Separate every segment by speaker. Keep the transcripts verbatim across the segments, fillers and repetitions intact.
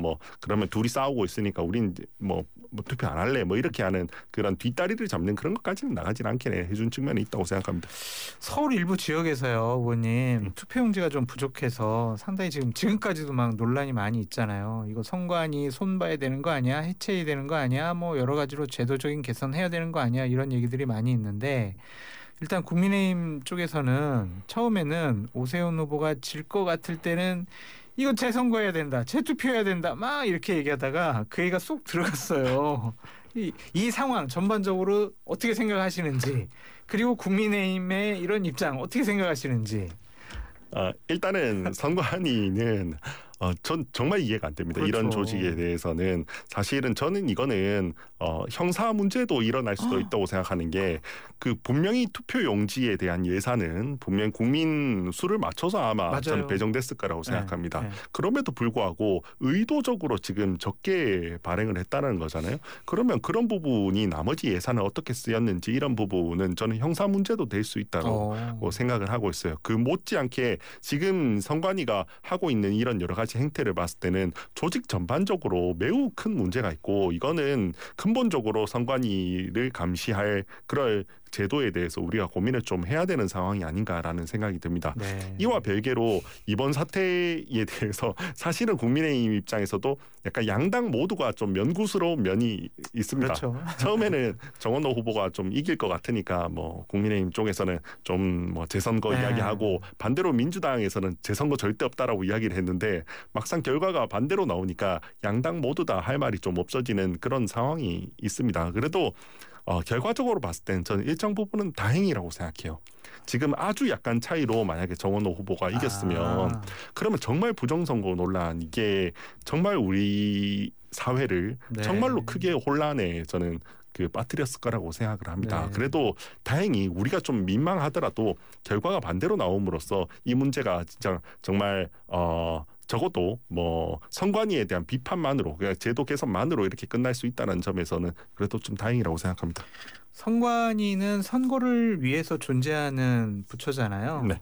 Speaker 1: 뭐 그러면 둘이 싸우고 있으니까 우린 뭐, 뭐 투표 안 할래 뭐 이렇게 하는 그런 뒷다리를 잡는 그런 것까지는 나가진 않게 해준 측면이 있다고 생각합니다.
Speaker 2: 서울 일부 지역에서요, 의원님 음. 투표용지가 좀 부족해서 상당히 지금 지금까지도 막 논란이 많이 있잖아요. 이거 선관위 손봐야 되는 거 아니야? 해체해야 되는 거 아니야? 뭐 여러 가지로 제도적인 개선해야 되는 거 아니야? 이런 얘기들이 많이 있는데 일단 국민의힘 쪽에서는 처음에는 오세훈 후보가 질 것 같을 때는 이거 재선거해야 된다, 재투표해야 된다 막 이렇게 얘기하다가 그 얘기가 쏙 들어갔어요. 이, 이 상황 전반적으로 어떻게 생각하시는지 그리고 국민의힘의 이런 입장 어떻게 생각하시는지.
Speaker 1: 어, 일단은 선관위는 어, 전 정말 이해가 안 됩니다. 그렇죠. 이런 조직에 대해서는 사실은 저는 이거는 어, 형사 문제도 일어날 수도 있다고 생각하는 게 그 분명히 투표 용지에 대한 예산은 분명 국민 수를 맞춰서 아마 맞아요. 저는 배정됐을 거라고 생각합니다. 네, 네. 그럼에도 불구하고 의도적으로 지금 적게 발행을 했다는 거잖아요. 그러면 그런 부분이 나머지 예산은 어떻게 쓰였는지 이런 부분은 저는 형사 문제도 될 수 있다고 오. 생각을 하고 있어요. 그 못지않게 지금 선관위가 하고 있는 이런 여러 가지 행태를 봤을 때는 조직 전반적으로 매우 큰 문제가 있고 이거는 근본적으로 선관위를 감시할 그럴 제도에 대해서 우리가 고민을 좀 해야 되는 상황이 아닌가라는 생각이 듭니다. 네. 이와 별개로 이번 사태에 대해서 사실은 국민의힘 입장에서도 약간 양당 모두가 좀 면구스러운 면이 있습니다. 그렇죠. 처음에는 정원호 후보가 좀 이길 것 같으니까 뭐 국민의힘 쪽에서는 좀 뭐 재선거 네. 이야기하고 반대로 민주당에서는 재선거 절대 없다라고 이야기를 했는데 막상 결과가 반대로 나오니까 양당 모두 다 할 말이 좀 없어지는 그런 상황이 있습니다. 그래도 어, 결과적으로 봤을 때는 저는 일정 부분은 다행이라고 생각해요. 지금 아주 약간 차이로 만약에 정원호 후보가 이겼으면 아. 그러면 정말 부정선거 논란 이게 정말 우리 사회를 네. 정말로 크게 혼란에 저는 그 빠뜨렸을 거라고 생각을 합니다. 네. 그래도 다행히 우리가 좀 민망하더라도 결과가 반대로 나옴으로써 이 문제가 진짜 정말 어 적어도 뭐 선관위에 대한 비판만으로 그냥 제도 개선만으로 이렇게 끝날 수 있다는 점에서는 그래도 좀 다행이라고 생각합니다.
Speaker 2: 선관위는 선거를 위해서 존재하는 부처잖아요. 네.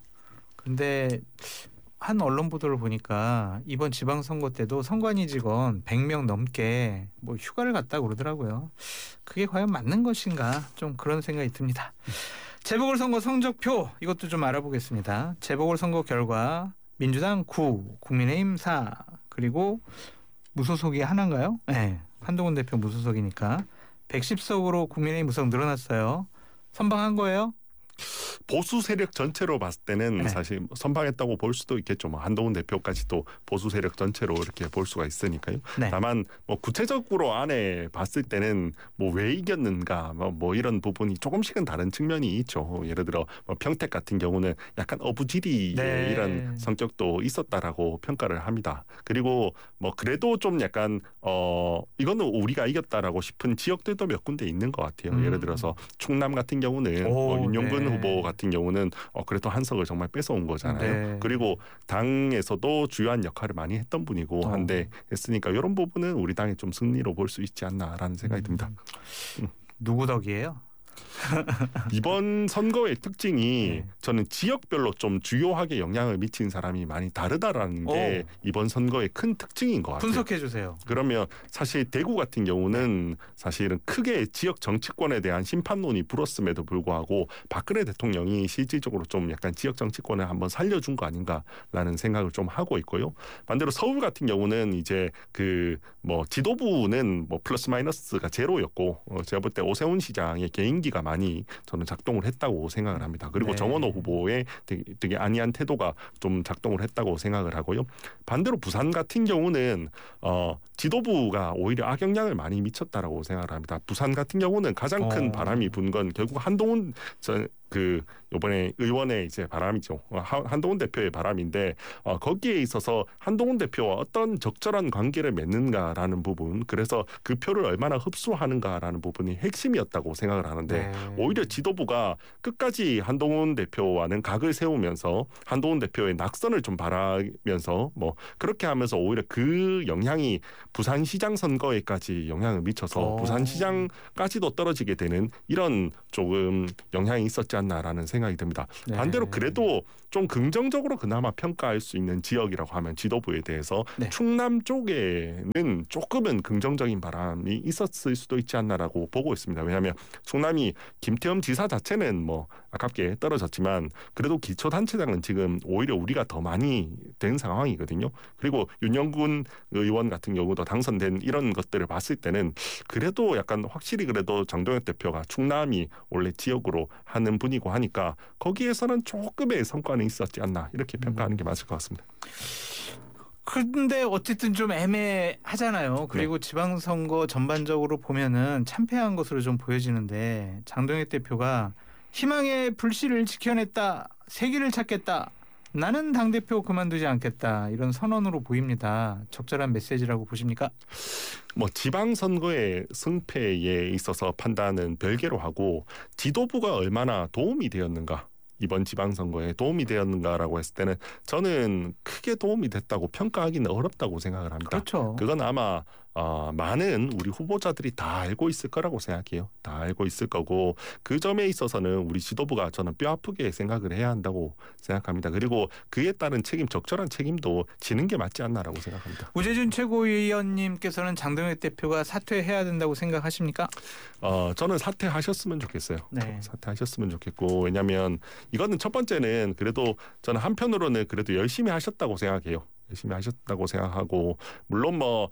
Speaker 2: 근데 한 언론 보도를 보니까 이번 지방선거 때도 선관위 직원 백 명 넘게 뭐 휴가를 갔다고 그러더라고요. 그게 과연 맞는 것인가 좀 그런 생각이 듭니다. 재보궐선거 성적표 이것도 좀 알아보겠습니다. 재보궐선거 결과 민주당 구, 국민의힘 사, 그리고 무소속이 하나인가요? 네. 한동훈 대표 무소속이니까 백십 석으로 국민의힘 무소속 늘어났어요. 선방한 거예요?
Speaker 1: 보수 세력 전체로 봤을 때는 네. 사실 선방했다고 볼 수도 있겠죠. 뭐 한동훈 대표까지도 보수 세력 전체로 이렇게 볼 수가 있으니까요. 네. 다만 뭐 구체적으로 안에 봤을 때는 뭐 왜 이겼는가 뭐, 뭐 이런 부분이 조금씩은 다른 측면이 있죠. 예를 들어 뭐 평택 같은 경우는 약간 어부지리의 네. 이런 성격도 있었다라고 평가를 합니다. 그리고 뭐 그래도 좀 약간 어 이거는 우리가 이겼다라고 싶은 지역들도 몇 군데 있는 것 같아요. 음. 예를 들어서 충남 같은 경우는 오, 뭐 윤용근 네. 후보 같은 경우는 어 그래도 한석을 정말 뺏어온 거잖아요. 네. 그리고 당에서도 주요한 역할을 많이 했던 분이고 어. 한데 했으니까 이런 부분은 우리 당의 좀 승리로 볼 수 있지 않나라는 생각이 음. 듭니다.
Speaker 2: 음. 누구 덕이에요?
Speaker 1: 이번 선거의 특징이 네. 저는 지역별로 좀 주요하게 영향을 미친 사람이 많이 다르다라는 게 오. 이번 선거의 큰 특징인 것 같아요.
Speaker 2: 분석해 주세요.
Speaker 1: 그러면 사실 대구 같은 경우는 사실은 크게 지역 정치권에 대한 심판론이 불었음에도 불구하고 박근혜 대통령이 실질적으로 좀 약간 지역 정치권을 한번 살려준 거 아닌가라는 생각을 좀 하고 있고요. 반대로 서울 같은 경우는 이제 그 뭐 지도부는 뭐 플러스 마이너스가 제로였고 어 제가 볼 때 오세훈 시장의 개인기가 많이 저는 작동을 했다고 생각을 합니다. 그리고 네. 정원호 후보의 되게, 되게 안이한 태도가 좀 작동을 했다고 생각을 하고요. 반대로 부산 같은 경우는 어, 지도부가 오히려 악영향을 많이 미쳤다라고 생각을 합니다. 부산 같은 경우는 가장 큰 어. 바람이 분 건 결국 한동훈 전 그 이번에 의원의 이제 바람이죠. 한동훈 대표의 바람인데 어, 거기에 있어서 한동훈 대표와 어떤 적절한 관계를 맺는가라는 부분, 그래서 그 표를 얼마나 흡수하는가라는 부분이 핵심이었다고 생각을 하는데 네. 오히려 지도부가 끝까지 한동훈 대표와는 각을 세우면서 한동훈 대표의 낙선을 좀 바라면서 뭐 그렇게 하면서 오히려 그 영향이 부산시장 선거에까지 영향을 미쳐서 오. 부산시장까지도 떨어지게 되는 이런 조금 영향이 있었지 않나라는 생각이 생각이 듭니다.
Speaker 2: 네.
Speaker 1: 반대로 그래도 좀 긍정적으로 그나마 평가할 수 있는 지역이라고 하면 지도부에 대해서 네. 충남 쪽에는 조금은 긍정적인 바람이 있었을 수도 있지 않나라고 보고 있습니다. 왜냐하면 충남이 김태흠 지사 자체는 뭐 아깝게 떨어졌지만 그래도 기초단체장은 지금 오히려 우리가 더 많이 된 상황이거든요. 그리고 윤영군 의원 같은 경우도 당선된 이런 것들을 봤을 때는 그래도 약간 확실히 그래도 장동혁 대표가 충남이 원래 지역으로 하는 분이고 하니까 거기에서는 조금의 성과는 있었지 않나 이렇게 평가하는 게 맞을 것 같습니다.
Speaker 2: 그런데 어쨌든 좀 애매하잖아요. 그리고 네. 지방선거 전반적으로 보면은 참패한 것으로 좀 보여지는데 장동혁 대표가 희망의 불씨를 지켜냈다. 세기를 찾겠다. 나는 당대표 그만두지 않겠다. 이런 선언으로 보입니다. 적절한 메시지라고 보십니까?
Speaker 1: 뭐 지방선거의 승패에 있어서 판단은 별개로 하고 지도부가 얼마나 도움이 되었는가. 이번 지방선거에 도움이 되었는가라고 했을 때는 저는 크게 도움이 됐다고 평가하기는 어렵다고 생각을 합니다.
Speaker 2: 그렇죠.
Speaker 1: 그건 아마 어, 많은 우리 후보자들이 다 알고 있을 거라고 생각해요. 다 알고 있을 거고 그 점에 있어서는 우리 지도부가 저는 뼈아프게 생각을 해야 한다고 생각합니다. 그리고 그에 따른 책임, 적절한 책임도 지는 게 맞지 않나라고 생각합니다.
Speaker 2: 우재준 최고위원님께서는 장동혁 대표가 사퇴해야 된다고 생각하십니까?
Speaker 1: 어, 저는 사퇴하셨으면 좋겠어요.
Speaker 2: 네.
Speaker 1: 사퇴하셨으면 좋겠고 왜냐하면 이거는 첫 번째는 그래도 저는 한편으로는 그래도 열심히 하셨다고 생각해요. 열심히 하셨다고 생각하고 물론 뭐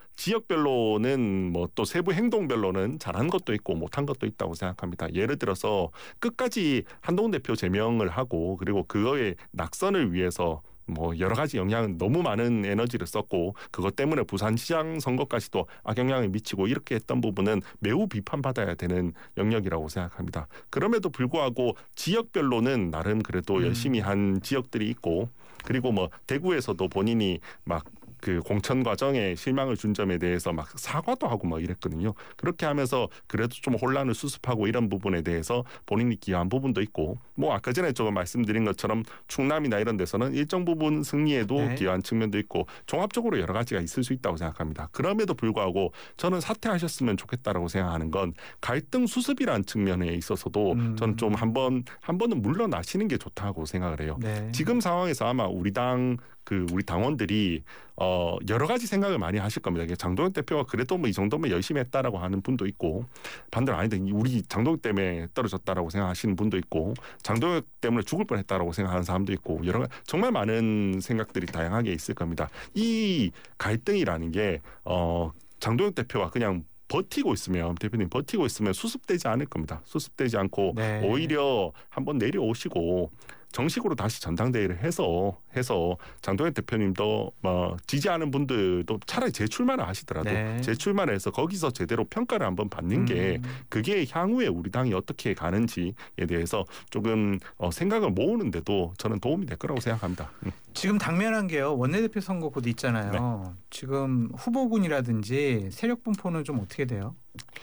Speaker 1: 지역별로는 뭐 또 세부 행동별로는 잘한 것도 있고 못한 것도 있다고 생각합니다. 예를 들어서 끝까지 한동훈 대표 제명을 하고 그리고 그거의 낙선을 위해서 뭐 여러 가지 영향은 너무 많은 에너지를 썼고 그것 때문에 부산시장 선거까지도 악영향을 미치고 이렇게 했던 부분은 매우 비판받아야 되는 영역이라고 생각합니다. 그럼에도 불구하고 지역별로는 나름 그래도 음. 열심히 한 지역들이 있고 그리고 뭐 대구에서도 본인이 막 그 공천 과정에 실망을 준 점에 대해서 막 사과도 하고 막 이랬거든요. 그렇게 하면서 그래도 좀 혼란을 수습하고 이런 부분에 대해서 본인이 기여한 부분도 있고 뭐 아까 전에 조금 말씀드린 것처럼 충남이나 이런 데서는 일정 부분 승리에도 네. 기여한 측면도 있고 종합적으로 여러 가지가 있을 수 있다고 생각합니다. 그럼에도 불구하고 저는 사퇴하셨으면 좋겠다라고 생각하는 건 갈등 수습이라는 측면에 있어서도 음. 저는 좀 한번 한 번은 물러나시는 게 좋다고 생각을 해요.
Speaker 2: 네.
Speaker 1: 지금 상황에서 아마 우리 당 그 우리 당원들이 어 여러 가지 생각을 많이 하실 겁니다. 장동혁 대표가 그래도 뭐 이 정도면 열심히 했다라고 하는 분도 있고 반대로 아니다 우리 장동혁 때문에 떨어졌다라고 생각하시는 분도 있고 장동혁 때문에 죽을 뻔했다라고 생각하는 사람도 있고 여러 가지 정말 많은 생각들이 다양하게 있을 겁니다. 이 갈등이라는 게 어 장동혁 대표가 그냥 버티고 있으면 대표님 버티고 있으면 수습되지 않을 겁니다. 수습되지 않고 네. 오히려 한번 내려오시고 정식으로 다시 전당대회를 해서 해서 장동혁 대표님도 뭐 지지하는 분들도 차라리 재출마를 하시더라도
Speaker 2: 네.
Speaker 1: 재출마를 해서 거기서 제대로 평가를 한번 받는 게 음. 그게 향후에 우리 당이 어떻게 가는지에 대해서 조금 어, 생각을 모으는데도 저는 도움이 될 거라고 생각합니다. 음.
Speaker 2: 지금 당면한 게요. 원내대표 선거 곧 있잖아요. 네. 지금 후보군이라든지 세력 분포는 좀 어떻게 돼요?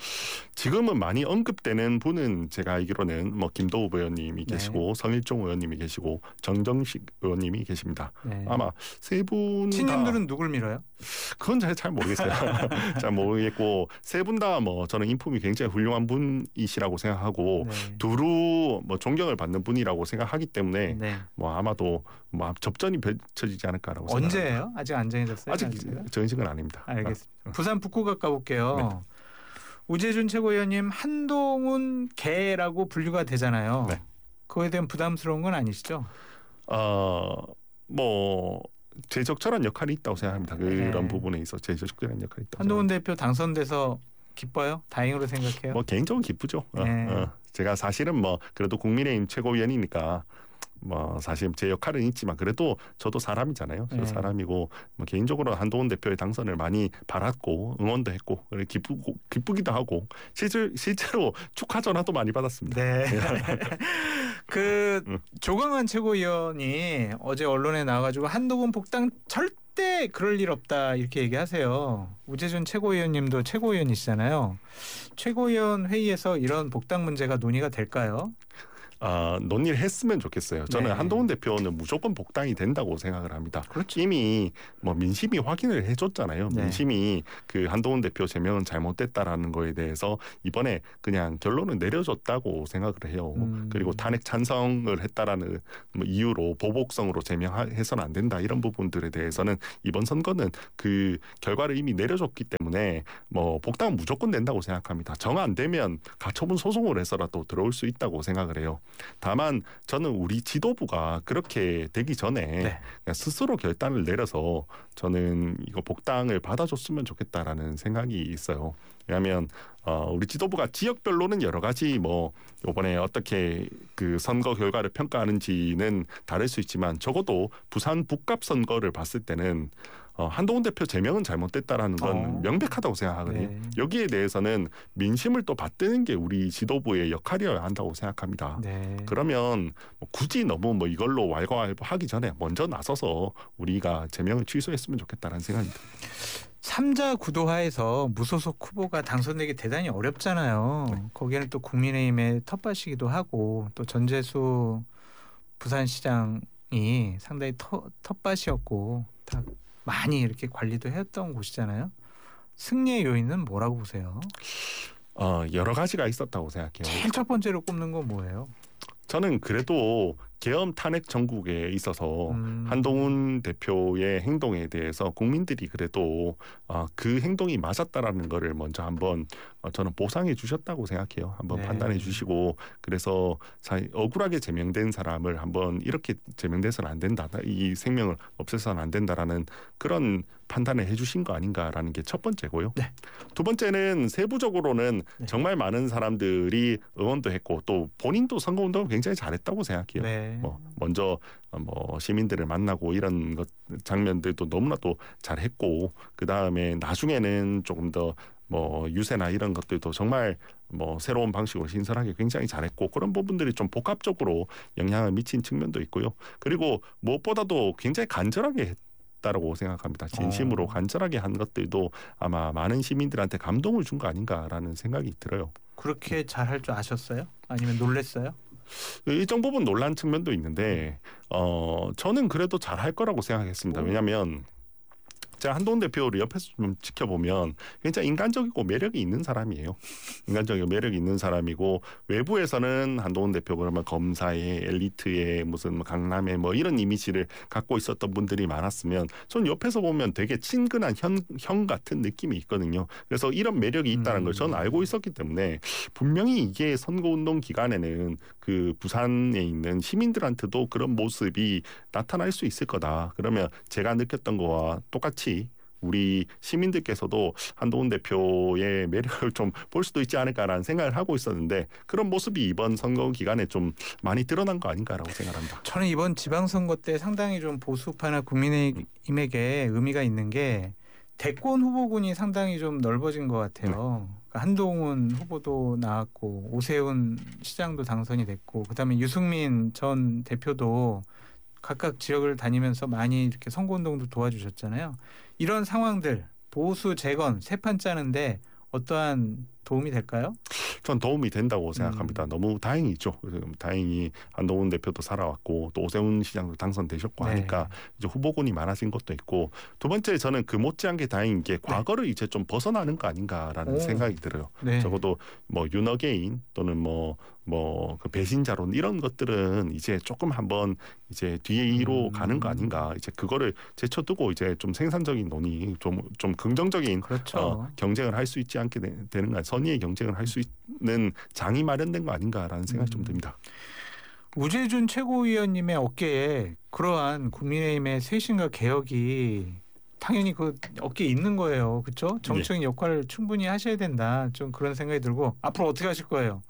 Speaker 1: 지금은 많이 언급되는 분은 제가 알기로는 뭐 김도우 의원님이
Speaker 2: 네.
Speaker 1: 계시고 성일종 의원님이 계시고 정정식 의원님이 계십니다.
Speaker 2: 네.
Speaker 1: 아마 세 분
Speaker 2: 친님들은 누굴 밀어요?
Speaker 1: 그건 잘, 잘 모르겠어요. 잘 모르겠고 세 분 다 뭐 저는 인품이 굉장히 훌륭한 분이시라고 생각하고
Speaker 2: 네.
Speaker 1: 두루 뭐 존경을 받는 분이라고 생각하기 때문에
Speaker 2: 네.
Speaker 1: 뭐 아마도 뭐 접전이 펼쳐지지 않을까라고
Speaker 2: 언제예요?
Speaker 1: 생각합니다.
Speaker 2: 아직 안 정해졌어요?
Speaker 1: 아직 정해진 건 아닙니다.
Speaker 2: 알겠습니다. 부산 북구가 가볼게요.
Speaker 1: 네.
Speaker 2: 우재준 최고위원님 한동훈 개라고 분류가 되잖아요.
Speaker 1: 네.
Speaker 2: 그거에 대한 부담스러운 건 아니시죠?
Speaker 1: 어, 뭐 제적절한 역할이 있다고 생각합니다. 그런
Speaker 2: 네.
Speaker 1: 부분에 있어 제적절한 역할이 있다고.
Speaker 2: 한동훈 대표 당선돼서 기뻐요? 다행으로 생각해요?
Speaker 1: 뭐 개인적으로 기쁘죠.
Speaker 2: 네.
Speaker 1: 어, 어. 제가 사실은 뭐 그래도 국민의힘 최고위원이니까 뭐 사실 제 역할은 있지만 그래도 저도 사람이잖아요. 저도
Speaker 2: 네.
Speaker 1: 사람이고 뭐 개인적으로 한동훈 대표의 당선을 많이 바랐고 응원도 했고 기쁘고 기쁘기도 하고 실제 실제로 축하 전화도 많이 받았습니다.
Speaker 2: 네. 그
Speaker 1: 음.
Speaker 2: 조광환 최고위원이 어제 언론에 나와가지고 한동훈 복당 절대 그럴 일 없다 이렇게 얘기하세요. 우재준 최고위원님도 최고위원이시잖아요. 최고위원 회의에서 이런 복당 문제가 논의가 될까요?
Speaker 1: 아, 논의를 했으면 좋겠어요. 저는
Speaker 2: 네.
Speaker 1: 한동훈 대표는 무조건 복당이 된다고 생각을 합니다.
Speaker 2: 그렇죠.
Speaker 1: 이미 뭐 민심이 확인을 해줬잖아요.
Speaker 2: 네.
Speaker 1: 민심이 그 한동훈 대표 제명은 잘못됐다라는 거에 대해서 이번에 그냥 결론을 내려줬다고 생각을 해요.
Speaker 2: 음.
Speaker 1: 그리고 탄핵 찬성을 했다라는 뭐 이유로 보복성으로 제명해서는 안 된다 이런 부분들에 대해서는 이번 선거는 그 결과를 이미 내려줬기 때문에 뭐 복당은 무조건 된다고 생각합니다. 정 안 되면 가처분 소송을 해서라도 들어올 수 있다고 생각을 해요. 다만 저는 우리 지도부가 그렇게 되기 전에
Speaker 2: 네.
Speaker 1: 그냥 스스로 결단을 내려서 저는 이거 복당을 받아줬으면 좋겠다라는 생각이 있어요. 왜냐하면 어, 우리 지도부가 지역별로는 여러 가지 뭐 이번에 어떻게 그 선거 결과를 평가하는지는 다를 수 있지만 적어도 부산 북갑 선거를 봤을 때는 어, 한동훈 대표 제명은 잘못됐다라는 건
Speaker 2: 어.
Speaker 1: 명백하다고 생각하거든요.
Speaker 2: 네.
Speaker 1: 여기에 대해서는 민심을 또 받드는 게 우리 지도부의 역할이어야 한다고 생각합니다.
Speaker 2: 네.
Speaker 1: 그러면 뭐 굳이 너무 뭐 이걸로 왈가왈부하기 전에 먼저 나서서 우리가 제명을 취소했으면 좋겠다는 생각이 듭니다.
Speaker 2: 삼자 구도하에서 무소속 후보가 당선되기 대단히 어렵잖아요.
Speaker 1: 네.
Speaker 2: 거기에는 또 국민의힘의 텃밭이기도 하고 또 전재수 부산시장이 상당히 터, 텃밭이었고 다 많이 이렇게 관리도 했던 곳이잖아요. 승리의 요인은 뭐라고 보세요?
Speaker 1: 어, 여러 가지가 있었다고 생각해요.
Speaker 2: 제일 첫 번째로 꼽는 건 뭐예요?
Speaker 1: 저는 그래도 계엄 탄핵 정국에 있어서
Speaker 2: 음.
Speaker 1: 한동훈 대표의 행동에 대해서 국민들이 그래도 어, 그 행동이 맞았다라는 거를 먼저 한번 어, 저는 보상해 주셨다고 생각해요. 한번
Speaker 2: 네.
Speaker 1: 판단해 주시고 그래서 사, 억울하게 제명된 사람을 한번 이렇게 제명돼서는 안 된다. 이 생명을 없애서는 안 된다라는 그런 판단을 해주신 거 아닌가라는 게 첫 번째고요.
Speaker 2: 네.
Speaker 1: 두 번째는 세부적으로는
Speaker 2: 네.
Speaker 1: 정말 많은 사람들이 응원도 했고 또 본인도 선거운동을 굉장히 잘했다고 생각해요.
Speaker 2: 네.
Speaker 1: 뭐 먼저 뭐 시민들을 만나고 이런 것 장면들도 너무나도 잘했고 그 다음에 나중에는 조금 더 뭐 유세나 이런 것들도 정말 뭐 새로운 방식으로 신선하게 굉장히 잘했고 그런 부분들이 좀 복합적으로 영향을 미친 측면도 있고요. 그리고 무엇보다도 굉장히 간절하게 했다라고 생각합니다. 진심으로
Speaker 2: 어.
Speaker 1: 간절하게 한 것들도 아마 많은 시민들한테 감동을 준 거 아닌가라는 생각이 들어요.
Speaker 2: 그렇게 잘할 줄 아셨어요? 아니면 놀랬어요?
Speaker 1: 일정 부분 논란 측면도 있는데 어 저는 그래도 잘할 거라고 생각했습니다. 왜냐하면 제가 한동훈 대표를 옆에서 좀 지켜보면 굉장히 인간적이고 매력이 있는 사람이에요. 인간적이고 매력이 있는 사람이고 외부에서는 한동훈 대표 그러면 검사의 엘리트의 무슨 뭐 강남의 뭐 이런 이미지를 갖고 있었던 분들이 많았으면 전 옆에서 보면 되게 친근한 형, 형 같은 느낌이 있거든요. 그래서 이런 매력이 있다는 걸 저는 알고 있었기 때문에 분명히 이게 선거운동 기간에는 그 부산에 있는 시민들한테도 그런 모습이 나타날 수 있을 거다. 그러면 제가 느꼈던 거와 똑같이 우리 시민들께서도 한동훈 대표의 매력을 좀 볼 수도 있지 않을까라는 생각을 하고 있었는데 그런 모습이 이번 선거 기간에 좀 많이 드러난 거 아닌가라고 생각합니다.
Speaker 2: 저는 이번 지방선거 때 상당히 좀 보수파나 국민의힘에게 의미가 있는 게 대권 후보군이 상당히 좀 넓어진 것 같아요. 그러니까 한동훈 후보도 나왔고 오세훈 시장도 당선이 됐고 그다음에 유승민 전 대표도 각각 지역을 다니면서 많이 이렇게 선거운동도 도와주셨잖아요. 이런 상황들 보수 재건 새 판 짜는데 어떠한 도움이 될까요?
Speaker 1: 전 도움이 된다고 생각합니다.
Speaker 2: 음.
Speaker 1: 너무 다행이죠. 다행히 한동훈 대표도 살아왔고 또 오세훈 시장도 당선되셨고
Speaker 2: 네.
Speaker 1: 하니까 이제 후보군이 많아진 것도 있고 두 번째 저는 그 못지않게 다행인 게 과거를 네. 이제 좀 벗어나는 거 아닌가라는
Speaker 2: 오.
Speaker 1: 생각이 들어요.
Speaker 2: 네.
Speaker 1: 적어도 뭐 윤어게인 또는 뭐 뭐 그 배신자론 이런 것들은 이제 조금 한번 이제 뒤로 음. 가는 거 아닌가. 이제 그거를 제쳐두고 이제 좀 생산적인 논의, 좀 좀 긍정적인
Speaker 2: 그렇죠.
Speaker 1: 어, 경쟁을 할 수 있지 않게 되는 거, 선의의 경쟁을 할 수 있는 장이 마련된 거 아닌가라는 생각이 음. 좀 듭니다.
Speaker 2: 우재준 최고위원님의 어깨에 그러한 국민의힘의 쇄신과 개혁이 당연히 그 어깨에 있는 거예요. 그렇죠? 정치적인 예. 역할을 충분히 하셔야 된다. 좀 그런 생각이 들고 앞으로 어떻게 하실 거예요?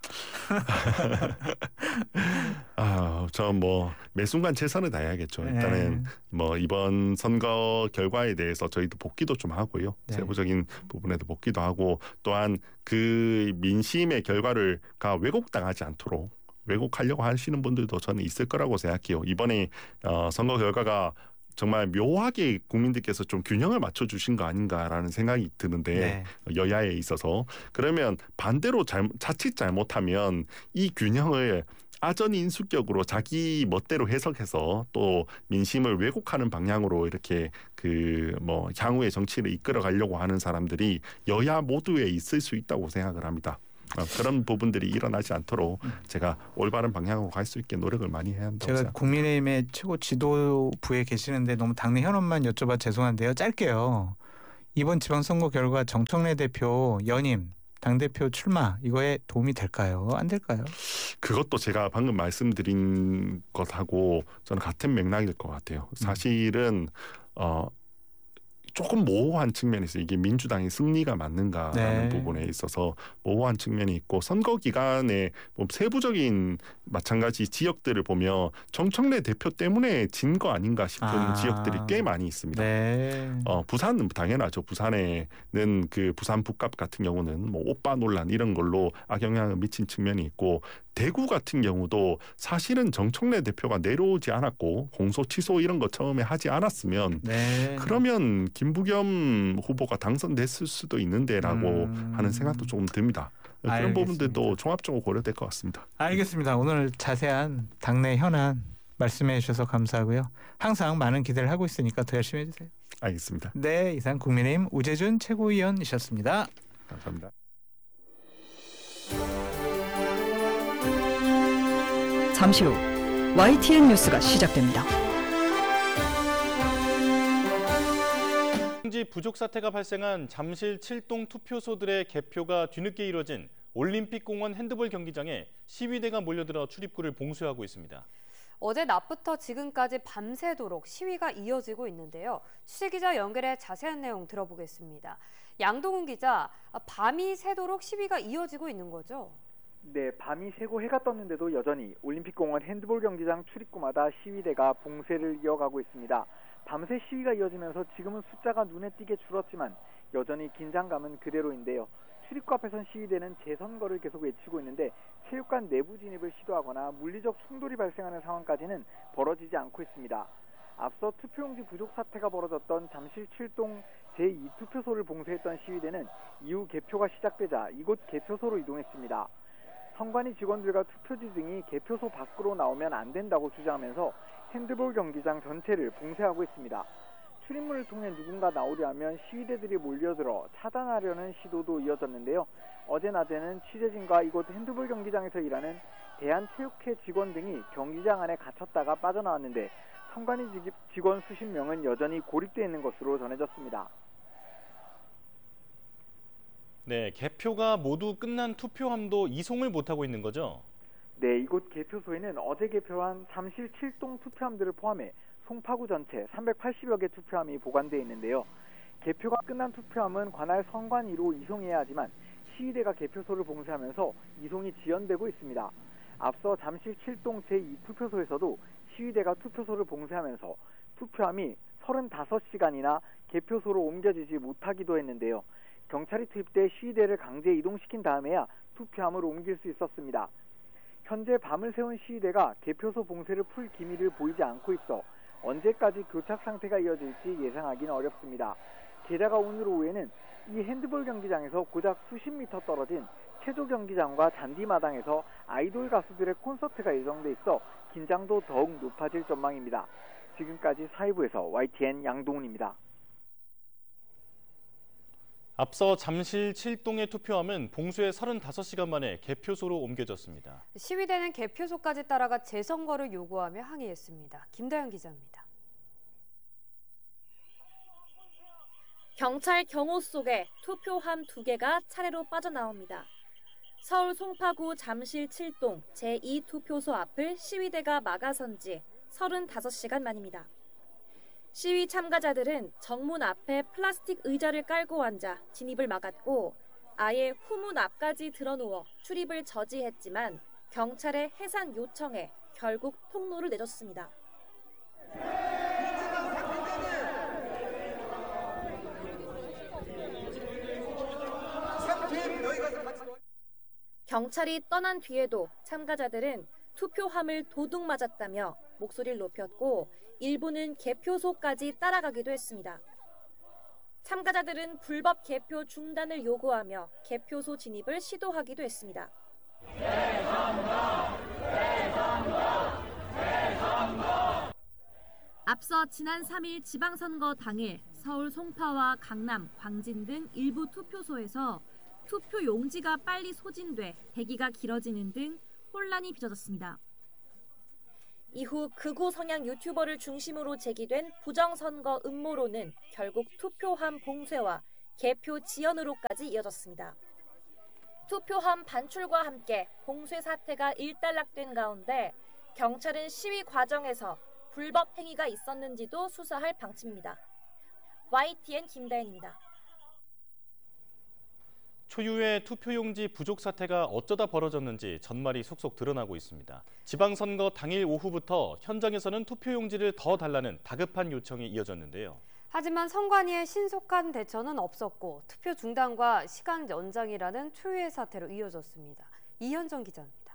Speaker 1: 아, 저 뭐 매 순간 최선을 다해야겠죠. 일단은 네. 뭐 이번 선거 결과에 대해서 저희도 복귀도 좀 하고요. 네. 세부적인 부분에도 복귀도 하고 또한 그 민심의 결과를가 왜곡당하지 않도록 왜곡하려고 하시는 분들도 저는 있을 거라고 생각해요. 이번에 어, 선거 결과가 정말 묘하게 국민들께서 좀 균형을 맞춰주신 거 아닌가라는 생각이 드는데 네. 여야에 있어서 그러면 반대로 잘, 자칫 잘못하면 이 균형을 아전인수격으로 자기 멋대로 해석해서 또 민심을 왜곡하는 방향으로 이렇게 그 뭐 향후의 정치를 이끌어 가려고 하는 사람들이 여야 모두에 있을 수 있다고 생각을 합니다. 그런 부분들이 일어나지 않도록 제가 올바른 방향으로 갈 수 있게 노력을 많이 해야 한다고
Speaker 2: 제가
Speaker 1: 생각합니다.
Speaker 2: 국민의힘의 최고 지도부에 계시는데 너무 당내 현안만 여쭤봐 죄송한데요. 짧게요. 이번 지방선거 결과 정청래 대표 연임 당대표 출마 이거에 도움이 될까요? 안 될까요?
Speaker 1: 그것도 제가 방금 말씀드린 것하고 저는 같은 맥락일 것 같아요. 사실은 어, 조금 모호한 측면이 있어요. 이게 민주당의 승리가 맞는가라는
Speaker 2: 네.
Speaker 1: 부분에 있어서 모호한 측면이 있고 선거 기간에 뭐 세부적인 마찬가지 지역들을 보면 정청래 대표 때문에 진 거 아닌가 싶은
Speaker 2: 아.
Speaker 1: 지역들이 꽤 많이 있습니다.
Speaker 2: 네.
Speaker 1: 어, 부산은 당연하죠. 부산에는 그 부산 북갑 같은 경우는 뭐 오빠 논란 이런 걸로 악영향을 미친 측면이 있고 대구 같은 경우도 사실은 정청래 대표가 내려오지 않았고 공소 취소 이런 거 처음에 하지 않았으면
Speaker 2: 네.
Speaker 1: 그러면 김부겸 후보가 당선됐을 수도 있는데라고
Speaker 2: 음.
Speaker 1: 하는 생각도 조금 듭니다. 그런
Speaker 2: 알겠습니다.
Speaker 1: 부분들도 종합적으로 고려될 것 같습니다.
Speaker 2: 알겠습니다. 오늘 자세한 당내 현안 말씀해 주셔서 감사하고요. 항상 많은 기대를 하고 있으니까 더 열심히 해주세요.
Speaker 1: 알겠습니다.
Speaker 2: 네, 이상 국민의힘 우재준 최고위원이셨습니다.
Speaker 1: 감사합니다.
Speaker 3: 잠시 후 와이티엔 뉴스가 시작됩니다.
Speaker 4: 투표용지 부족 사태가 발생한 잠실 칠동 투표소들의 개표가 뒤늦게 이뤄진 올림픽공원 핸드볼 경기장에 시위대가 몰려들어 출입구를 봉쇄하고 있습니다.
Speaker 5: 어제 낮부터 지금까지 밤새도록 시위가 이어지고 있는데요. 취재기자 연결해 자세한 내용 들어보겠습니다. 양동훈 기자, 밤이 새도록 시위가 이어지고 있는 거죠?
Speaker 6: 네, 밤이 새고 해가 떴는데도 여전히 올림픽공원 핸드볼 경기장 출입구마다 시위대가 봉쇄를 이어가고 있습니다. 밤새 시위가 이어지면서 지금은 숫자가 눈에 띄게 줄었지만 여전히 긴장감은 그대로인데요. 출입구 앞에선 시위대는 재선거를 계속 외치고 있는데 체육관 내부 진입을 시도하거나 물리적 충돌이 발생하는 상황까지는 벌어지지 않고 있습니다. 앞서 투표용지 부족 사태가 벌어졌던 잠실 칠동 제이 투표소를 봉쇄했던 시위대는 이후 개표가 시작되자 이곳 개표소로 이동했습니다. 선관위 직원들과 투표지 등이 개표소 밖으로 나오면 안 된다고 주장하면서 핸드볼 경기장 전체를 봉쇄하고 있습니다. 출입문을 통해 누군가 나오려 하면 시위대들이 몰려들어 차단하려는 시도도 이어졌는데요. 어제 낮에는 취재진과 이곳 핸드볼 경기장에서 일하는 대한체육회 직원 등이 경기장 안에 갇혔다가 빠져나왔는데 선관위 직원 수십 명은 여전히 고립되어 있는 것으로 전해졌습니다.
Speaker 4: 네, 개표가 모두 끝난 투표함도 이송을 못하고 있는 거죠?
Speaker 6: 네, 이곳 개표소에는 어제 개표한 잠실 칠동 투표함들을 포함해 송파구 전체 삼백팔십여 개 투표함이 보관되어 있는데요. 개표가 끝난 투표함은 관할 선관위로 이송해야 하지만 시위대가 개표소를 봉쇄하면서 이송이 지연되고 있습니다. 앞서 잠실 칠동 제이 투표소에서도 시위대가 투표소를 봉쇄하면서 투표함이 서른다섯 시간이나 개표소로 옮겨지지 못하기도 했는데요. 경찰이 투입돼 시위대를 강제 이동시킨 다음에야 투표함을 옮길 수 있었습니다. 현재 밤을 새운 시위대가 개표소 봉쇄를 풀 기미를 보이지 않고 있어 언제까지 교착 상태가 이어질지 예상하기는 어렵습니다. 게다가 오늘 오후에는 이 핸드볼 경기장에서 고작 수십 미터 떨어진 체조 경기장과 잔디마당에서 아이돌 가수들의 콘서트가 예정돼 있어 긴장도 더욱 높아질 전망입니다. 지금까지 사회부에서 와이티엔 양동훈입니다.
Speaker 4: 앞서 잠실 칠동의 투표함은 봉쇄 서른다섯 시간 만에 개표소로 옮겨졌습니다.
Speaker 5: 시위대는 개표소까지 따라가 재선거를 요구하며 항의했습니다. 김다현 기자입니다.
Speaker 7: 경찰 경호 속에 투표함 두 개가 차례로 빠져나옵니다. 서울 송파구 잠실 칠동 제이 투표소 앞을 시위대가 막아선 지 서른다섯 시간 만입니다. 시위 참가자들은 정문 앞에 플라스틱 의자를 깔고 앉아 진입을 막았고 아예 후문 앞까지 드러누워 출입을 저지했지만 경찰의 해산 요청에 결국 통로를 내줬습니다. 경찰이 떠난 뒤에도 참가자들은 투표함을 도둑 맞았다며 목소리를 높였고 일부는 개표소까지 따라가기도 했습니다. 참가자들은 불법 개표 중단을 요구하며 개표소 진입을 시도하기도 했습니다.
Speaker 8: 재선거! 재선거!
Speaker 7: 앞서 지난 삼 일 지방선거 당일 서울 송파와 강남, 광진 등 일부 투표소에서 투표 용지가 빨리 소진돼 대기가 길어지는 등 혼란이 빚어졌습니다. 이후 극우 성향 유튜버를 중심으로 제기된 부정선거 음모론은 결국 투표함 봉쇄와 개표 지연으로까지 이어졌습니다. 투표함 반출과 함께 봉쇄 사태가 일단락된 가운데 경찰은 시위 과정에서 불법 행위가 있었는지도 수사할 방침입니다. 와이티엔 김다현입니다.
Speaker 4: 초유의 투표용지 부족 사태가 어쩌다 벌어졌는지 전말이 속속 드러나고 있습니다. 지방선거 당일 오후부터 현장에서는 투표용지를 더 달라는 다급한 요청이 이어졌는데요.
Speaker 5: 하지만 선관위의 신속한 대처는 없었고 투표 중단과 시간 연장이라는 초유의 사태로 이어졌습니다. 이현정 기자입니다.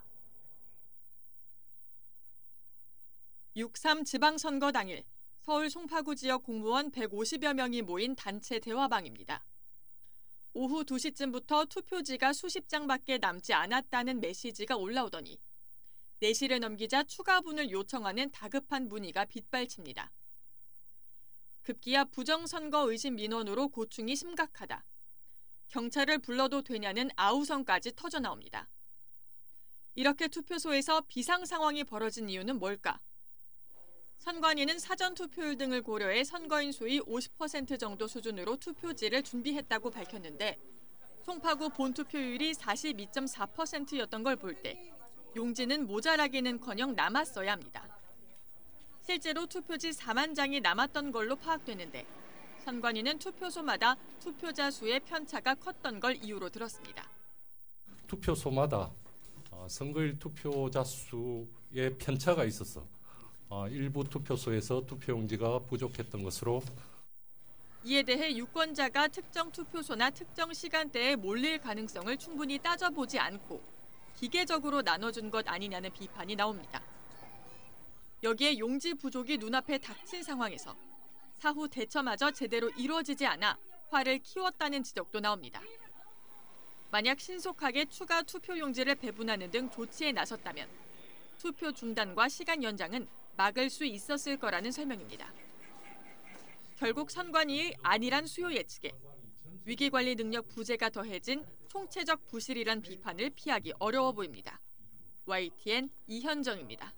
Speaker 8: 육 삼 지방선거 당일 서울 송파구 지역 공무원 백오십여 명이 모인 단체 대화방입니다. 오후 두 시쯤부터 투표지가 수십 장밖에 남지 않았다는 메시지가 올라오더니 네 시를 넘기자 추가분을 요청하는 다급한 문의가 빗발칩니다. 급기야 부정선거 의심 민원으로 고충이 심각하다. 경찰을 불러도 되냐는 아우성까지 터져나옵니다. 이렇게 투표소에서 비상 상황이 벌어진 이유는 뭘까? 선관위는 사전투표율 등을 고려해 선거인 수의 오십 퍼센트 정도 수준으로 투표지를 준비했다고 밝혔는데 송파구 본투표율이 사십이 점 사 퍼센트였던 걸 볼 때 용지는 모자라기는커녕 남았어야 합니다. 실제로 투표지 사만 장이 남았던 걸로 파악되는데 선관위는 투표소마다 투표자 수의 편차가 컸던 걸 이유로 들었습니다.
Speaker 9: 투표소마다 선거일 투표자 수의 편차가 있어서 일부 투표소에서 투표용지가 부족했던 것으로.
Speaker 8: 이에 대해 유권자가 특정 투표소나 특정 시간대에 몰릴 가능성을 충분히 따져보지 않고 기계적으로 나눠준 것 아니냐는 비판이 나옵니다. 여기에 용지 부족이 눈앞에 닥친 상황에서 사후 대처마저 제대로 이루어지지 않아 화를 키웠다는 지적도 나옵니다. 만약 신속하게 추가 투표용지를 배분하는 등 조치에 나섰다면 투표 중단과 시간 연장은 막을 수 있었을 거라는 설명입니다. 결국 선관위의 안일한 수요 예측에 위기관리 능력 부재가 더해진 총체적 부실이란 비판을 피하기 어려워 보입니다. 와이티엔 이현정입니다.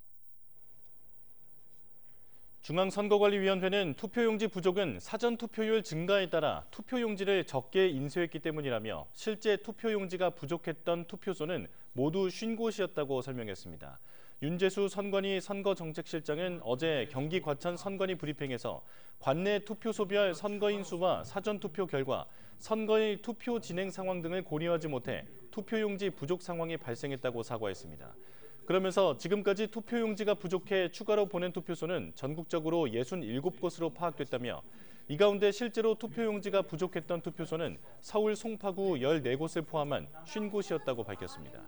Speaker 4: 중앙선거관리위원회는 투표용지 부족은 사전투표율 증가에 따라 투표용지를 적게 인쇄했기 때문이라며 실제 투표용지가 부족했던 투표소는 모두 쉰 곳이었다고 설명했습니다. 윤재수 선관위 선거정책실장은 어제 경기 과천 선관위 브리핑에서 관내 투표소별 선거인 수와 사전투표 결과, 선거일 투표 진행 상황 등을 고려하지 못해 투표용지 부족 상황이 발생했다고 사과했습니다. 그러면서 지금까지 투표용지가 부족해 추가로 보낸 투표소는 전국적으로 육십칠 곳으로 파악됐다며 이 가운데 실제로 투표용지가 부족했던 투표소는 서울 송파구 십사 곳을 포함한 쉰 곳이었다고 밝혔습니다.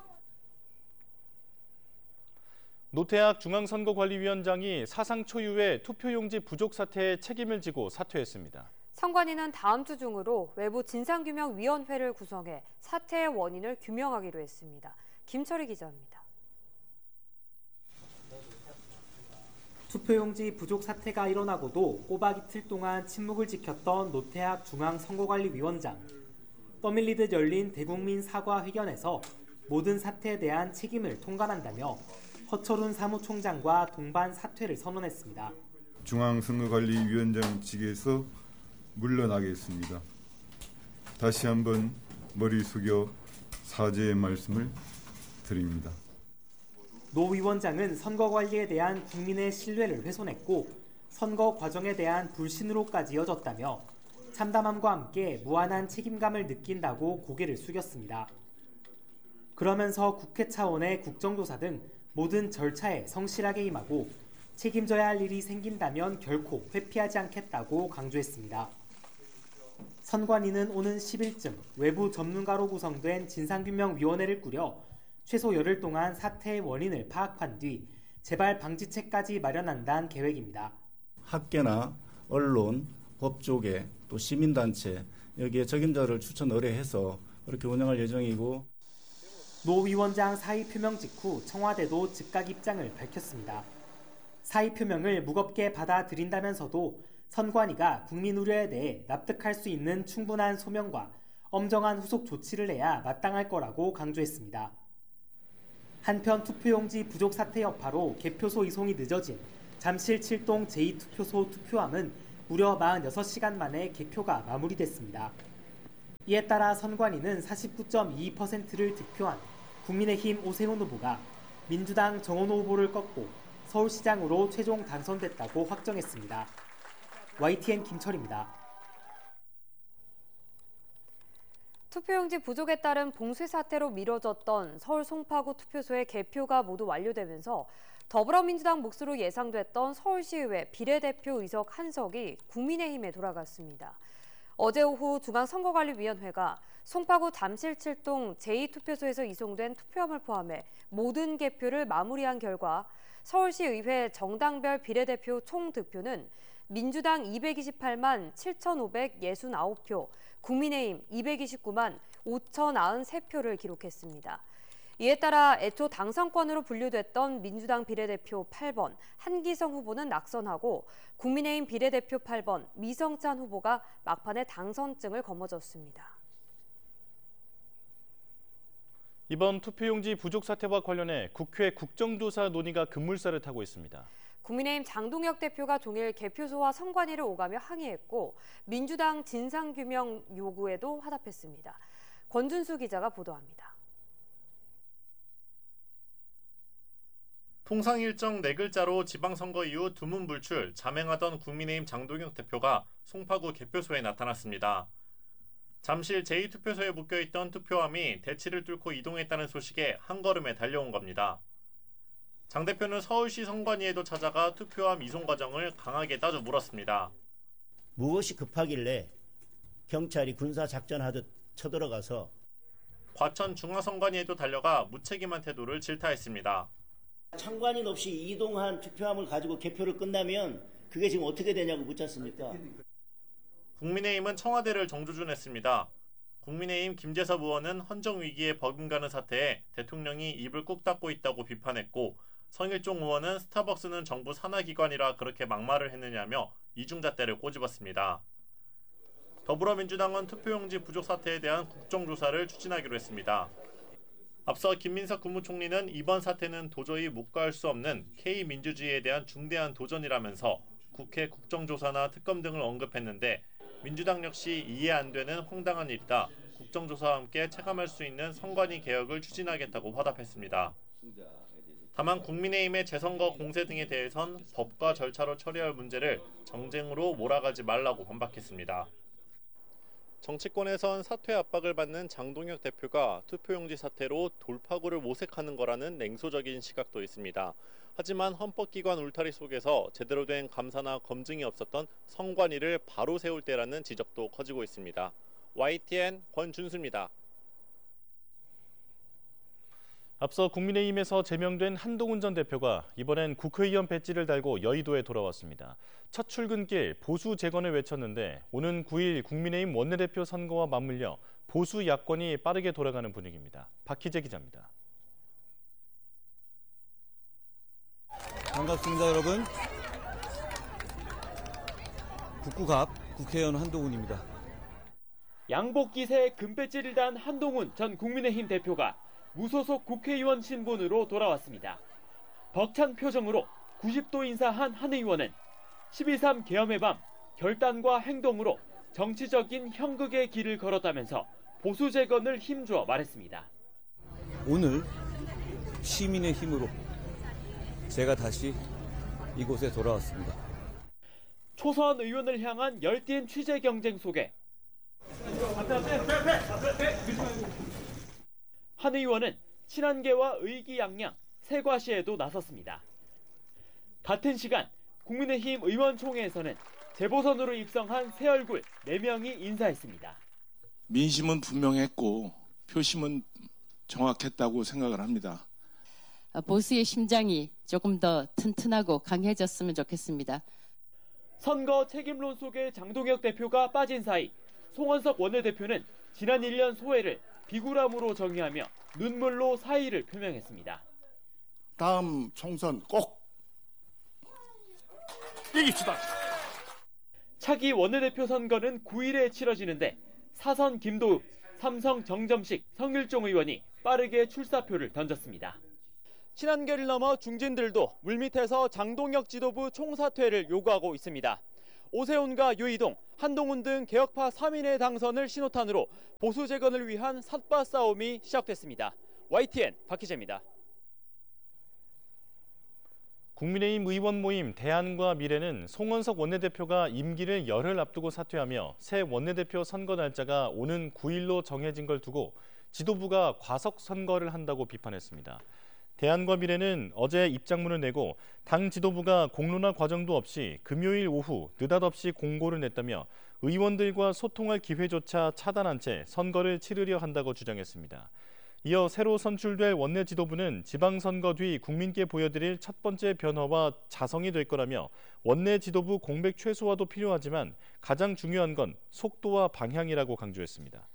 Speaker 4: 노태학 중앙선거관리위원장이 사상 초유의 투표용지 부족 사태에 책임을 지고 사퇴했습니다.
Speaker 5: 선관위는 다음 주 중으로 외부 진상규명위원회를 구성해 사태의 원인을 규명하기로 했습니다. 김철희 기자입니다.
Speaker 10: 투표용지 부족 사태가 일어나고도 꼬박 이틀 동안 침묵을 지켰던 노태학 중앙선거관리위원장. 떠밀리듯 열린 대국민 사과회견에서 모든 사태에 대한 책임을 통감한다며 허철훈 사무총장과 동반 사퇴를 선언했습니다.
Speaker 11: 중앙선거관리위원장 직에서 물러나겠습니다. 다시 한번 머리 숙여 사죄의 말씀을 드립니다.
Speaker 10: 노 위원장은 선거 관리에 대한 국민의 신뢰를 훼손했고 선거 과정에 대한 불신으로까지 이어졌다며 참담함과 함께 무한한 책임감을 느낀다고 고개를 숙였습니다. 그러면서 국회 차원의 국정조사 등 모든 절차에 성실하게 임하고 책임져야 할 일이 생긴다면 결코 회피하지 않겠다고 강조했습니다. 선관위는 오는 십 일쯤 외부 전문가로 구성된 진상규명위원회를 꾸려 최소 열흘 동안 사태의 원인을 파악한 뒤 재발 방지책까지 마련한다는 계획입니다.
Speaker 12: 학계나 언론, 법조계, 또 시민단체 여기에 적임자를 추천 의뢰해서 그렇게 운영할 예정이고.
Speaker 10: 노 위원장 사의 표명 직후 청와대도 즉각 입장을 밝혔습니다. 사의 표명을 무겁게 받아들인다면서도 선관위가 국민 우려에 대해 납득할 수 있는 충분한 소명과 엄정한 후속 조치를 해야 마땅할 거라고 강조했습니다. 한편 투표용지 부족 사태 여파로 개표소 이송이 늦어진 잠실 칠동 제이 투표소 투표함은 무려 사십육 시간 만에 개표가 마무리됐습니다. 이에 따라 선관위는 사십구 점 이 퍼센트를 득표한 국민의힘 오세훈 후보가 민주당 정원호 후보를 꺾고 서울시장으로 최종 당선됐다고 확정했습니다. 와이티엔 김철입니다.
Speaker 5: 투표용지 부족에 따른 봉쇄 사태로 미뤄졌던 서울 송파구 투표소의 개표가 모두 완료되면서 더불어민주당 몫으로 예상됐던 서울시의회 비례대표 의석 한 석이 국민의힘에 돌아갔습니다. 어제 오후 중앙선거관리위원회가 송파구 잠실 칠동 제이 투표소에서 이송된 투표함을 포함해 모든 개표를 마무리한 결과 서울시의회 정당별 비례대표 총 득표는 민주당 이백이십팔만 칠천오백육십구 표, 국민의힘 이백이십구만 오천구십삼 표를 기록했습니다. 이에 따라 애초 당선권으로 분류됐던 민주당 비례대표 팔 번 한기성 후보는 낙선하고 국민의힘 비례대표 팔 번 미성찬 후보가 막판에 당선증을 거머쥐었습니다.
Speaker 4: 이번 투표용지 부족 사태와 관련해 국회 국정조사 논의가 급물살을 타고 있습니다.
Speaker 5: 국민의힘 장동혁 대표가 종일 개표소와 선관위를 오가며 항의했고 민주당 진상규명 요구에도 화답했습니다. 권준수 기자가 보도합니다.
Speaker 13: 통상 일정 네 글자로 지방선거 이후 두문불출, 자맹하던 국민의힘 장동혁 대표가 송파구 개표소에 나타났습니다. 잠실 제이 투표소에 묶여있던 투표함이 대치를 뚫고 이동했다는 소식에 한걸음에 달려온 겁니다. 장 대표는 서울시 선관위에도 찾아가 투표함 이송 과정을 강하게 따져 물었습니다.
Speaker 14: 무엇이 급하길래 경찰이 군사작전하듯 쳐들어가서
Speaker 13: 과천 중앙선관위에도 달려가 무책임한 태도를 질타했습니다.
Speaker 14: 참관인 없이 이동한 투표함을 가지고 개표를 끝나면 그게 지금 어떻게 되냐고 묻지 않습니까?
Speaker 13: 국민의힘은 청와대를 정조준했습니다. 국민의힘 김재섭 의원은 헌정위기에 버금가는 사태에 대통령이 입을 꾹 닫고 있다고 비판했고 성일종 의원은 스타벅스는 정부 산하기관이라 그렇게 막말을 했느냐며 이중잣대를 꼬집었습니다. 더불어민주당은 투표용지 부족 사태에 대한 국정조사를 추진하기로 했습니다. 앞서 김민석 국무총리는 이번 사태는 도저히 묵과할 수 없는 K민주주의에 대한 중대한 도전이라면서 국회 국정조사나 특검 등을 언급했는데 민주당 역시 이해 안 되는 황당한 일이다. 국정조사와 함께 체감할 수 있는 선관위 개혁을 추진하겠다고 화답했습니다. 다만 국민의힘의 재선거 공세 등에 대해선 법과 절차로 처리할 문제를 정쟁으로 몰아가지 말라고 반박했습니다. 정치권에선 사퇴 압박을 받는 장동혁 대표가 투표용지 사태로 돌파구를 모색하는 거라는 냉소적인 시각도 있습니다. 하지만 헌법기관 울타리 속에서 제대로 된 감사나 검증이 없었던 선관위를 바로 세울 때라는 지적도 커지고 있습니다. 와이티엔 권준수입니다.
Speaker 4: 앞서 국민의힘에서 제명된 한동훈 전 대표가 이번엔 국회의원 배지를 달고 여의도에 돌아왔습니다. 첫 출근길 보수 재건을 외쳤는데 오는 구 일 국민의힘 원내대표 선거와 맞물려 보수 야권이 빠르게 돌아가는 분위기입니다. 박희재 기자입니다.
Speaker 15: 반갑습니다, 여러분. 북구갑 국회의원 한동훈입니다.
Speaker 16: 양복기세에 금배지를 단 한동훈 전 국민의힘 대표가 무소속 국회의원 신분으로 돌아왔습니다. 벅찬 표정으로 구십 도 인사한 한 의원은 십이 삼 계엄의 밤 결단과 행동으로 정치적인 형극의 길을 걸었다면서 보수 재건을 힘주어 말했습니다.
Speaker 15: 오늘 시민의 힘으로 제가 다시 이곳에 돌아왔습니다.
Speaker 16: 초선 의원을 향한 열띤 취재 경쟁 속에 한 의원은 친한계와 의기양양 세과시에도 나섰습니다. 같은 시간 국민의힘 의원총회에서는 재보선으로 입성한 새 얼굴 네 명이 인사했습니다.
Speaker 17: 민심은 분명했고 표심은 정확했다고 생각을 합니다.
Speaker 18: 보수의 심장이 조금 더 튼튼하고 강해졌으면 좋겠습니다.
Speaker 16: 선거 책임론 속에 장동혁 대표가 빠진 사이 송원석 원내대표는 지난 일 년 소회를 비굴함으로 정의하며 눈물로 사의를 표명했습니다.
Speaker 19: 다음 총선 꼭 이깁시다.
Speaker 16: 차기 원내대표 선거는 구 일에 치러지는데 사선 김도읍, 삼성 정점식, 성일종 의원이 빠르게 출사표를 던졌습니다. 친한계를 넘어 중진들도 물밑에서 장동혁 지도부 총사퇴를 요구하고 있습니다. 오세훈과 유이동, 한동훈 등 개혁파 삼 인의 당선을 신호탄으로 보수 재건을 위한 삿바 싸움이 시작됐습니다. 와이티엔 박희재입니다.
Speaker 4: 국민의힘 의원 모임 대안과 미래는 송원석 원내대표가 임기를 열흘 앞두고 사퇴하며 새 원내대표 선거 날짜가 오는 구 일로 정해진 걸 두고 지도부가 과석 선거를 한다고 비판했습니다. 대안과 미래는 어제 입장문을 내고 당 지도부가 공론화 과정도 없이 금요일 오후 느닷없이 공고를 냈다며 의원들과 소통할 기회조차 차단한 채 선거를 치르려 한다고 주장했습니다. 이어 새로 선출될 원내 지도부는 지방선거 뒤 국민께 보여드릴 첫 번째 변화와 자성이 될 거라며 원내 지도부 공백 최소화도 필요하지만 가장 중요한 건 속도와 방향이라고 강조했습니다.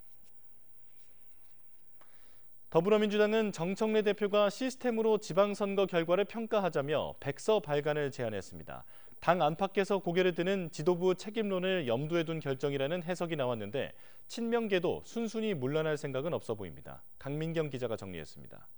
Speaker 4: 더불어민주당은 정청래 대표가 시스템으로 지방선거 결과를 평가하자며 백서 발간을 제안했습니다. 당 안팎에서 고개를 드는 지도부 책임론을 염두에 둔 결정이라는 해석이 나왔는데 친명계도 순순히 물러날 생각은 없어 보입니다. 강민경 기자가 정리했습니다.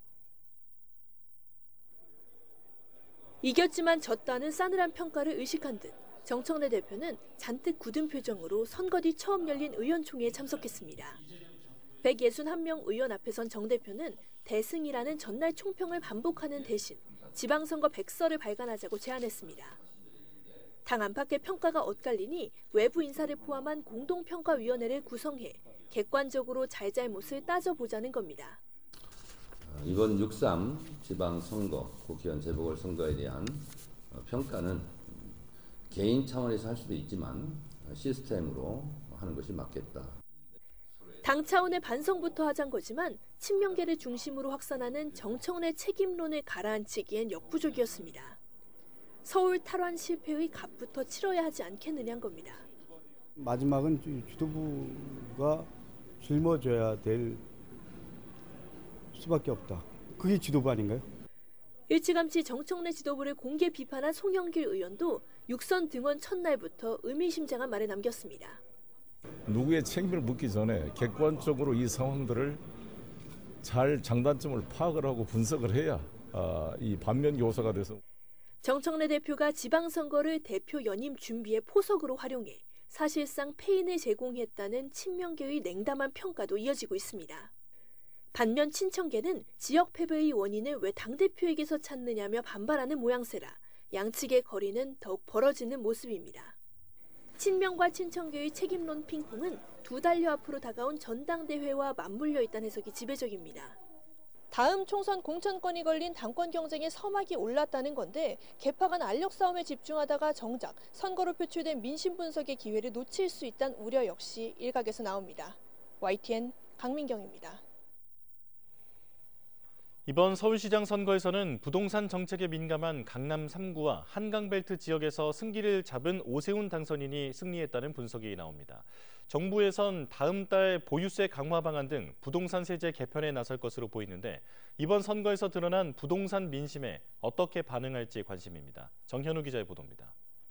Speaker 20: 이겼지만 졌다는 싸늘한 평가를 의식한 듯 정청래 대표는 잔뜩 굳은 표정으로 선거 뒤 처음 열린 의원총회에 참석했습니다. 백육십일 명 의원 앞에 선 정 대표는 대승이라는 전날 총평을 반복하는 대신 지방선거 백서를 발간하자고 제안했습니다. 당 안팎의 평가가 엇갈리니 외부 인사를 포함한 공동평가위원회를 구성해 객관적으로 잘잘못을 따져보자는 겁니다.
Speaker 21: 이번 육삼 지방선거, 국회의원 재보궐선거에 대한 평가는 개인 차원에서 할 수도 있지만 시스템으로 하는 것이 맞겠다.
Speaker 20: 당 차원의 반성부터 하자는 거지만 친명계를 중심으로 확산하는 정청래 책임론을 가라앉히기엔 역부족이었습니다. 서울 탈환 실패의 값부터 치러야 하지 않겠느냐는 겁니다.
Speaker 22: 마지막은 지도부가 짊어져야 될 수밖에 없다. 그게 지도부 아닌가요?
Speaker 20: 일찌감치 정청래 지도부를 공개 비판한 송영길 의원도 육선 등원 첫날부터 의미심장한 말을 남겼습니다.
Speaker 23: 누구의 책임을 묻기 전에 객관적으로 이 상황들을 잘 장단점을 파악을 하고 분석을 해야 이 반면 교사가 돼서.
Speaker 20: 정청래 대표가 지방선거를 대표 연임 준비의 포석으로 활용해 사실상 패인을 제공했다는 친명계의 냉담한 평가도 이어지고 있습니다. 반면 친청계는 지역 패배의 원인을 왜 당대표에게서 찾느냐며 반발하는 모양새라 양측의 거리는 더욱 벌어지는 모습입니다. 친명과 친청계의 책임론 핑퐁은 두 달여 앞으로 다가온 전당대회와 맞물려 있다는 해석이 지배적입니다. 다음 총선 공천권이 걸린 당권 경쟁에 서막이 올랐다는 건데 개파 간 알력 싸움에 집중하다가 정작 선거로 표출된 민심 분석의 기회를 놓칠 수 있다는 우려 역시 일각에서 나옵니다. 와이티엔 강민경입니다.
Speaker 4: 이번 서울시장 선거에서는 부동산 정책에 민감한 강남 삼 구와 한강벨트 지역에서 승기를 잡은 오세훈 당선인이 승리했다는 분석이 나옵니다. 정부에선 다음 달 보유세 강화 방안 등 부동산 세제 개편에 나설 것으로 보이는데 이번 선거에서 드러난 부동산 민심에 어떻게 반응할지 관심입니다. 정현우 기자의 보도입니다.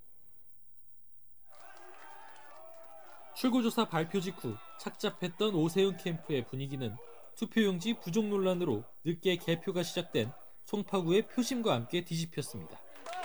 Speaker 24: 출구조사 발표 직후 착잡했던 오세훈 캠프의 분위기는 투표용지 부족 논란으로 늦게 개표가 시작된 송파구의 표심과 함께 뒤집혔습니다.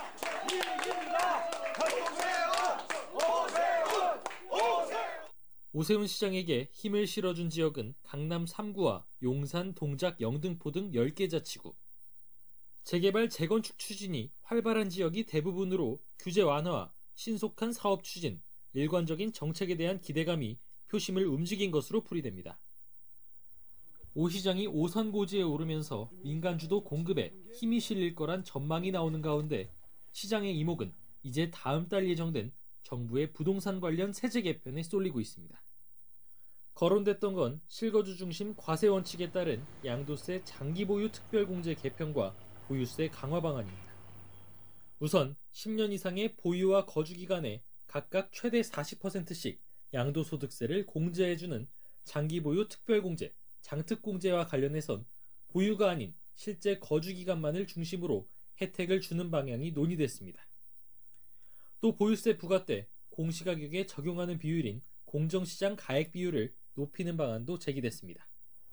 Speaker 24: 오세훈 시장에게 힘을 실어준 지역은 강남 삼 구와 용산, 동작, 영등포 등 열 개 자치구. 재개발, 재건축 추진이 활발한 지역이 대부분으로 규제 완화와 신속한 사업 추진, 일관적인 정책에 대한 기대감이 표심을 움직인 것으로 풀이됩니다. 오 시장이 오선 고지에 오르면서 민간주도 공급에 힘이 실릴 거란 전망이 나오는 가운데 시장의 이목은 이제 다음 달 예정된 정부의 부동산 관련 세제 개편에 쏠리고 있습니다. 거론됐던 건 실거주 중심 과세 원칙에 따른 양도세 장기 보유 특별공제 개편과 보유세 강화 방안입니다. 우선 십 년 이상의 보유와 거주 기간에 각각 최대 사십 퍼센트씩 양도소득세를 공제해주는 장기 보유 특별공제, 장특공제와 관련해선 보유가 아닌 실제 거주 기간만을 중심으로 혜택을 주는 방향이 논의됐습니다. 또 보유세 부과 때 공시가격에 적용하는 비율인 공정시장 가액 비율을 높이는 방안도 제기됐습니다.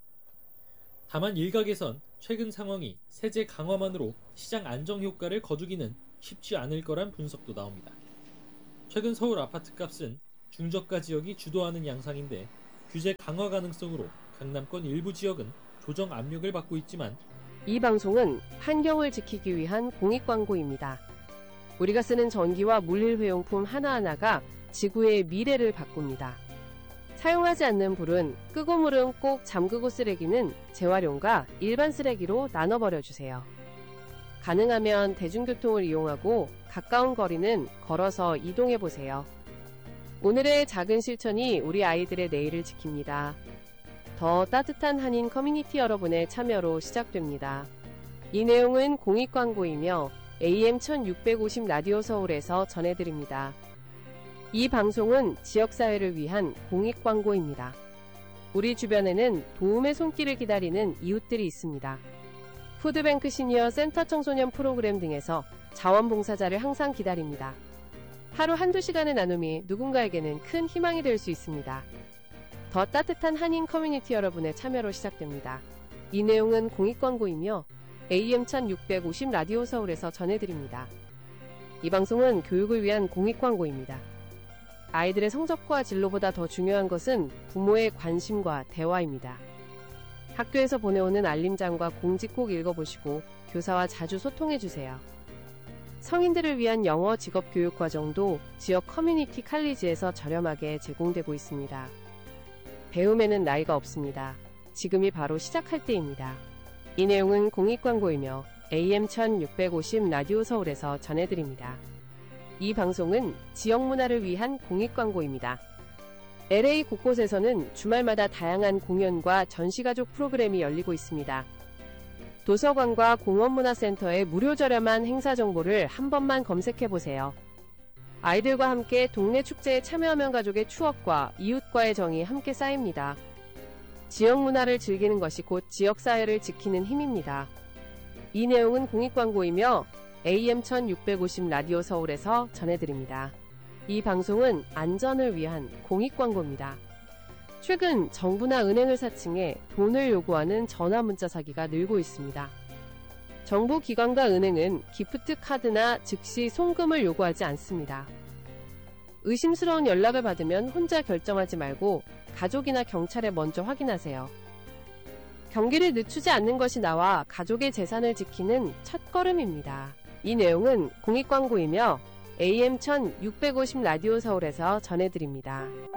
Speaker 24: 다만 일각에선 최근 상황이 세제 강화만으로 시장 안정 효과를 거두기는 쉽지 않을 거란 분석도 나옵니다. 최근 서울 아파트값은 중저가 지역이 주도하는 양상인데 규제 강화 가능성으로 강남권 일부 지역은 조정 압력을 받고 있지만
Speaker 1: 이 방송은 환경을 지키기 위한 공익광고입니다. 우리가 쓰는 전기와 물일회용품 하나하나가 지구의 미래를 바꿉니다. 사용하지 않는 불은 끄고 물은 꼭 잠그고 쓰레기는 재활용과 일반 쓰레기로 나눠버려주세요. 가능하면 대중교통을 이용하고 가까운 거리는 걸어서 이동해보세요. 오늘의 작은 실천이 우리 아이들의 내일을 지킵니다. 더 따뜻한 한인 커뮤니티 여러분의 참여로 시작됩니다. 이 내용은 공익광고이며 에이엠 천육백오십 라디오 서울에서 전해드립니다. 이 방송은 지역사회를 위한 공익광고입니다. 우리 주변에는 도움의 손길을 기다리는 이웃들이 있습니다. 푸드뱅크 시니어 센터 청소년 프로그램 등에서 자원봉사자를 항상 기다립니다. 하루 한두 시간의 나눔이 누군가에게는 큰 희망이 될 수 있습니다. 더 따뜻한 한인 커뮤니티 여러분의 참여로 시작됩니다. 이 내용은 공익광고이며 에이엠 천육백오십 라디오 서울에서 전해드립니다. 이 방송은 교육을 위한 공익광고입니다. 아이들의 성적과 진로보다 더 중요한 것은 부모의 관심과 대화입니다. 학교에서 보내오는 알림장과 공지 꼭 읽어보시고 교사와 자주 소통해주세요. 성인들을 위한 영어 직업교육 과정도 지역 커뮤니티 칼리지에서 저렴하게 제공되고 있습니다. 배움에는 나이가 없습니다. 지금이 바로 시작할 때입니다. 이 내용은 공익광고이며 에이엠 천육백오십 라디오 서울에서 전해드립니다. 이 방송은 지역 문화를 위한 공익광고입니다. 엘에이 곳곳에서는 주말마다 다양한 공연과 전시가족 프로그램이 열리고 있습니다. 도서관과 공원문화센터의 무료 저렴한 행사 정보를 한 번만 검색해보세요. 아이들과 함께 동네 축제에 참여하면 가족의 추억과 이웃과의 정이 함께 쌓입니다. 지역 문화를 즐기는 것이 곧 지역사회를 지키는 힘입니다. 이 내용은 공익광고이며 에이엠 천육백오십 라디오 서울에서 전해드립니다. 이 방송은 안전을 위한 공익광고입니다. 최근 정부나 은행을 사칭해 돈을 요구하는 전화문자 사기가 늘고 있습니다. 정부 기관과 은행은 기프트 카드나 즉시 송금을 요구하지 않습니다. 의심스러운 연락을 받으면 혼자 결정하지 말고 가족이나 경찰에 먼저 확인하세요. 경기를 늦추지 않는 것이 나와 가족의 재산을 지키는 첫걸음입니다. 이 내용은 공익광고이며 에이엠 천육백오십 라디오 서울에서 전해드립니다.